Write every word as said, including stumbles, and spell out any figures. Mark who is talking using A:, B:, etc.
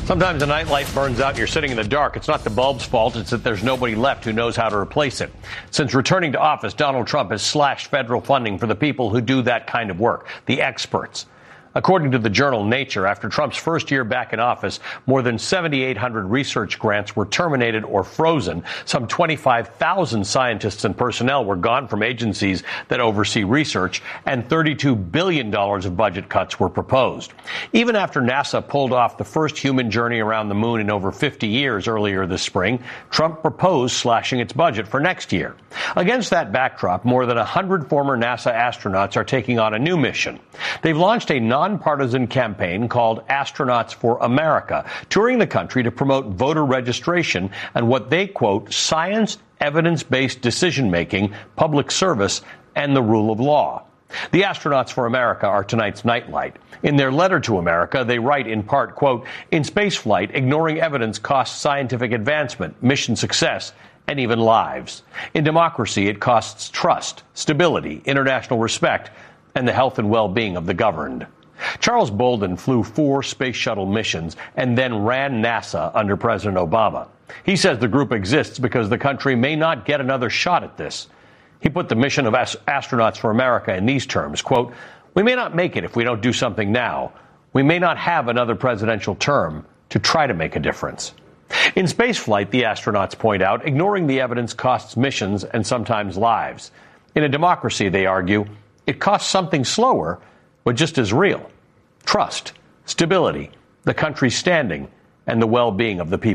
A: Sometimes a nightlight burns out and you're sitting in the dark. It's not the bulb's fault. It's that there's nobody left who knows how to replace it. Since returning to office, Donald Trump has slashed federal funding for the people who do that kind of work, the experts. According to the journal Nature, after Trump's first year back in office, more than seven thousand eight hundred research grants were terminated or frozen. Some twenty-five thousand scientists and personnel were gone from agencies that oversee research, and thirty-two billion dollars of budget cuts were proposed. Even after NASA pulled off the first human journey around the moon in over fifty years earlier this spring, Trump proposed slashing its budget for next year. Against that backdrop, more than one hundred former NASA astronauts are taking on a new mission. They've launched a non nonpartisan campaign called Astronauts for America, touring the country to promote voter registration and what they quote, science, evidence-based decision-making, public service, and the rule of law. The Astronauts for America are tonight's nightlight. In their letter to America, they write in part, quote, in spaceflight, ignoring evidence costs scientific advancement, mission success, and even lives. In democracy, it costs trust, stability, international respect, and the health and well-being of the governed. Charles Bolden flew four space shuttle missions and then ran NASA under President Obama. He says the group exists because the country may not get another shot at this. He put the mission of Ast- Astronauts for America in these terms, quote, we may not make it if we don't do something now. We may not have another presidential term to try to make a difference. In spaceflight, the astronauts point out, ignoring the evidence costs missions and sometimes lives. In a democracy, they argue, it costs something slower, but just as real. Trust, stability, the country's standing, and the well-being of the people.